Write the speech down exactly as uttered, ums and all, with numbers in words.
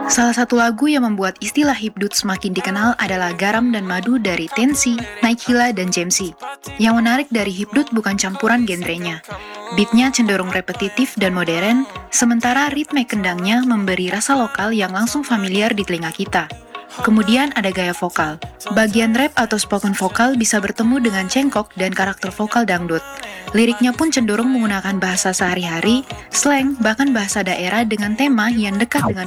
Salah satu lagu yang membuat istilah hipdut semakin dikenal adalah Garam dan Madu dari Tensi, Naikila, dan Jamsi. Yang menarik dari hipdut bukan campuran genrenya. Beatnya cenderung repetitif dan modern, sementara ritme kendangnya memberi rasa lokal yang langsung familiar di telinga kita. Kemudian ada gaya vokal. Bagian rap atau spoken vokal bisa bertemu dengan cengkok dan karakter vokal dangdut. Liriknya pun cenderung menggunakan bahasa sehari-hari, slang, bahkan bahasa daerah dengan tema yang dekat dengan